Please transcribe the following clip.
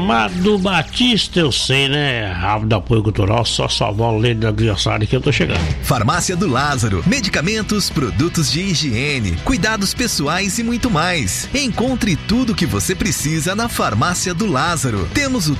Amado Batista, eu sei, né? Rabo de apoio cultural, só salvar o leite da criançada que eu tô chegando. Farmácia do Lázaro, medicamentos, produtos de higiene, cuidados pessoais e muito mais. Encontre tudo o que você precisa na Farmácia do Lázaro. Temos o